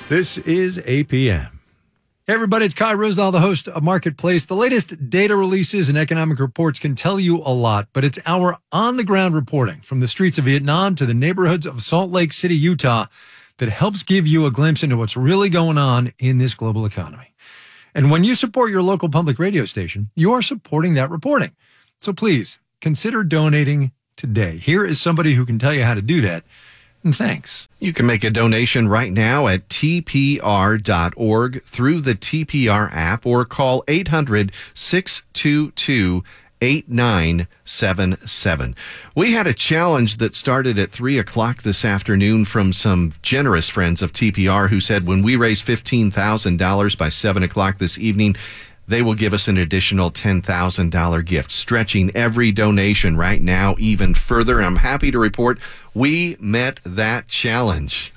This is APM. Hey, everybody, it's Kai Ryssdal, the host of Marketplace. The latest data releases and economic reports can tell you a lot, but it's our on-the-ground reporting from the streets of Vietnam to the neighborhoods of Salt Lake City, Utah, that helps give you a glimpse into what's really going on in this global economy. And when you support your local public radio station, you are supporting that reporting. So please, consider donating today. Here is somebody who can tell you how to do that. And thanks. You can make a donation right now at tpr.org through the TPR app or call 800-622-8977. We had a challenge that started at 3 o'clock this afternoon from some generous friends of TPR who said when we raise $15,000 by 7 o'clock this evening, they will give us an additional $10,000 gift, stretching every donation right now even further. And I'm happy to report we met that challenge.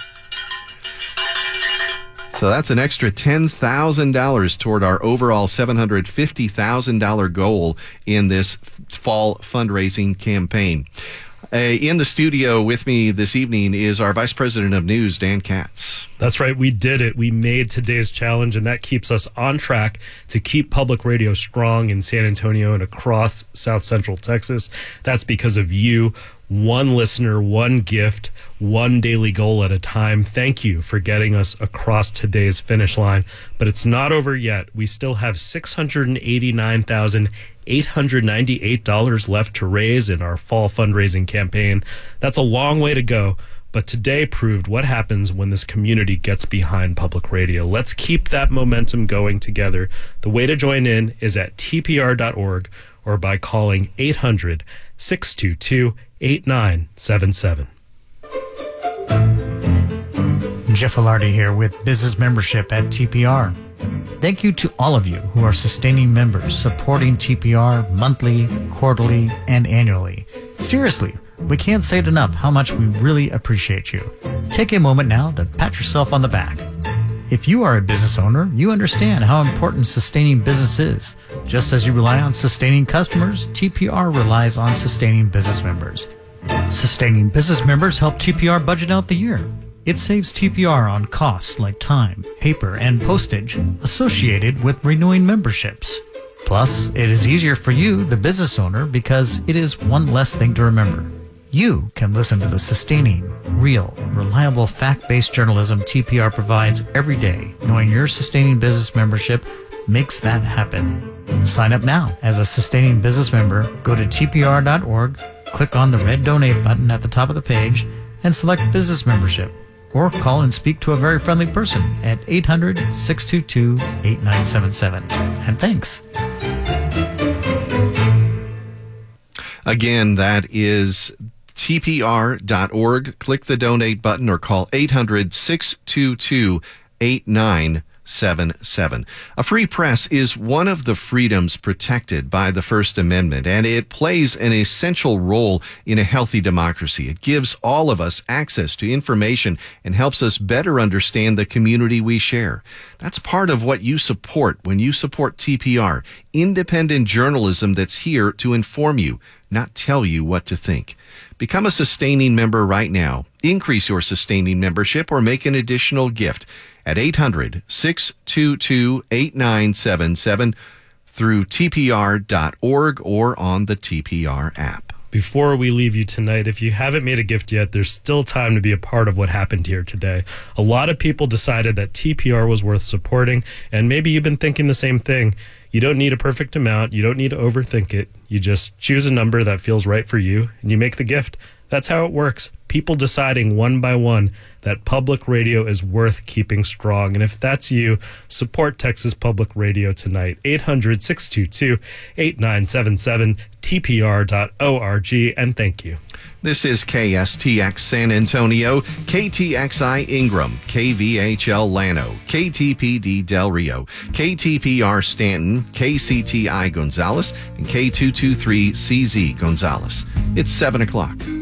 So that's an extra $10,000 toward our overall $750,000 goal in this fall fundraising campaign. In the studio with me this evening is our Vice President of News, Dan Katz. That's right. We did it. We made today's challenge, and that keeps us on track to keep public radio strong in San Antonio and across South Central Texas. That's because of you. One listener, one gift, one daily goal at a time. Thank you for getting us across today's finish line. But it's not over yet. We still have $689,898 left to raise in our fall fundraising campaign. That's a long way to go, but today proved what happens when this community gets behind public radio. Let's keep that momentum going together. The way to join in is at tpr.org or by calling 800-622-8977. Jeff Ilardi here with Business Membership at TPR. Thank you to all of you who are sustaining members, supporting TPR monthly, quarterly, and annually. Seriously, we can't say it enough how much we really appreciate you. Take a moment now to pat yourself on the back. If you are a business owner, you understand how important sustaining business is. Just as you rely on sustaining customers, TPR relies on sustaining business members. Sustaining business members help TPR budget out the year. It saves TPR on costs like time, paper, and postage associated with renewing memberships. Plus, it is easier for you, the business owner, because it is one less thing to remember. You can listen to the sustaining, real, reliable, fact-based journalism TPR provides every day, knowing your sustaining business membership makes that happen. Sign up now as a sustaining business member. Go to tpr.org, click on the red donate button at the top of the page, and select business membership. Or call and speak to a very friendly person at 800-622-8977. And thanks. Again, that is tpr.org. Click the donate button or call 800-622-8977. A free press is one of the freedoms protected by the First Amendment, and it plays an essential role in a healthy democracy. It gives all of us access to information and helps us better understand the community we share. That's part of what you support when you support TPR, independent journalism that's here to inform you, not tell you what to think. Become a sustaining member right now. Increase your sustaining membership or make an additional gift at 800-622-8977 through tpr.org or on the TPR app. Before we leave you tonight, if you haven't made a gift yet, there's still time to be a part of what happened here today. A lot of people decided that TPR was worth supporting, and maybe you've been thinking the same thing. You don't need a perfect amount. You don't need to overthink it. You just choose a number that feels right for you, and you make the gift. That's how it works. People deciding one by one that public radio is worth keeping strong. And if that's you, support Texas Public Radio tonight. 800-622-8977, tpr.org, and thank you. This is KSTX San Antonio, KTXI Ingram, KVHL Llano, KTPD Del Rio, KTPR Stanton, KCTI Gonzales, and K223CZ Gonzales. It's 7 o'clock.